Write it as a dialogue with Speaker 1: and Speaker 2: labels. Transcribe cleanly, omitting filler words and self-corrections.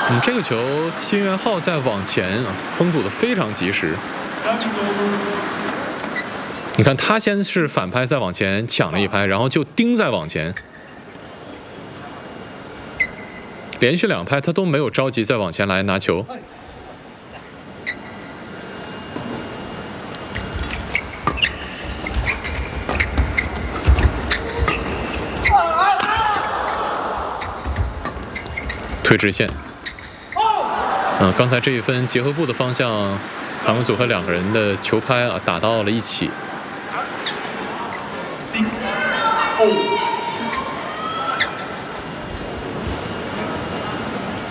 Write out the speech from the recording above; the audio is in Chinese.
Speaker 1: 这个球金元浩在往前啊，封堵的非常及时。你看他先是反拍再往前抢了一拍，然后就盯在往前，连续2拍他都没有着急再往前来拿球。推直线。刚才这一分结合部的方向，韩国组合2个人的球拍啊打到了一起。6-5